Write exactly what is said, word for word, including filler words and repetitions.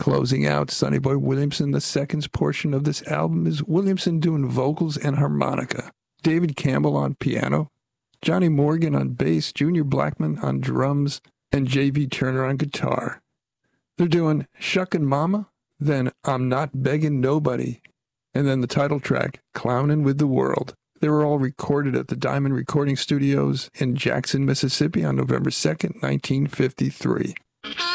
Closing out Sonny Boy Williamson, the second portion of this album is Williamson doing vocals and harmonica, David Campbell on piano, Johnny Morgan on bass, Junior Blackman on drums, and J V Turner on guitar. They're doing Shuckin' Mama, then I'm Not Beggin' Nobody, and then the title track, Clownin' with the World. They were all recorded at the Diamond Recording Studios in Jackson, Mississippi on November second, nineteen fifty-three.